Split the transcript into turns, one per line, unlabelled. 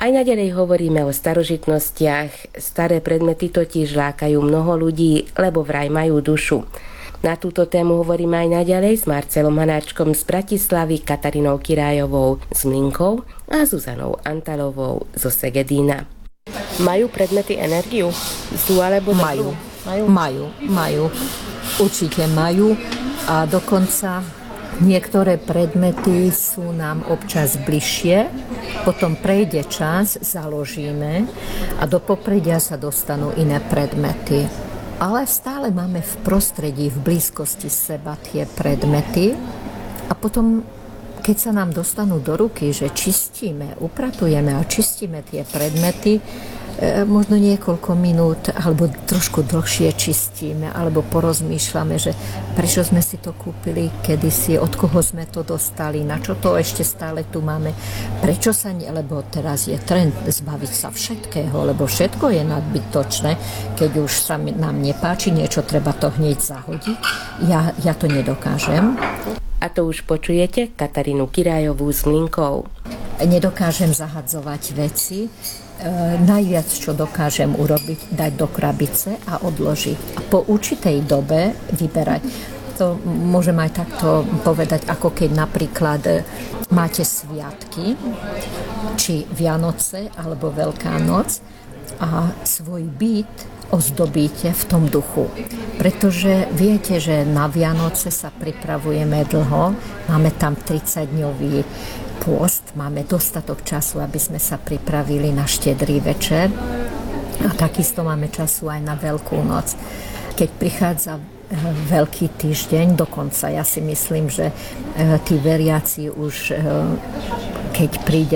Aj naďalej hovoríme o starožitnostiach. Staré predmety totiž lákajú mnoho ľudí, lebo vraj majú dušu. Na túto tému hovoríme aj naďalej s Marcelom Hanáčkom z Bratislavy, Katarínou Kirájovou z Mlynkov a Zuzanou Antalovou zo Segedína. Majú predmety energiu? Sú alebo
majú? Majú. Určite majú a dokonca niektoré predmety sú nám občas bližšie, potom prejde čas, založíme a do popredia sa dostanú iné predmety. Ale stále máme v prostredí, v blízkosti seba tie predmety a potom, keď sa nám dostanú do ruky, že čistíme, upratujeme a čistíme tie predmety, možno niekoľko minút alebo trošku dlhšie čistíme alebo porozmýšľame, že prečo sme si to kúpili kedysi, od koho sme to dostali, na čo to ešte stále tu máme, prečo sa lebo teraz je trend zbaviť sa všetkého, lebo všetko je nadbytočné, keď už sa nám nepáči niečo, treba to hneď zahodiť. Ja to nedokážem.
A to už počujete Katarínu Kirájovú z Mlynkov.
Nedokážem zahadzovať veci. Najviac, čo dokážem urobiť, dať do krabice a odložiť. A po určitej dobe vyberať. To môžem aj takto povedať, ako keď napríklad máte sviatky, či Vianoce, alebo Veľká noc a svoj byt ozdobíte v tom duchu. Pretože viete, že na Vianoce sa pripravujeme dlho, máme tam 30-dňový pôst, máme dostatok času, aby sme sa pripravili na štedrý večer a takisto máme času aj na Veľkú noc. Keď prichádza Veľký týždeň, dokonca ja si myslím, že tí veriaci už keď príde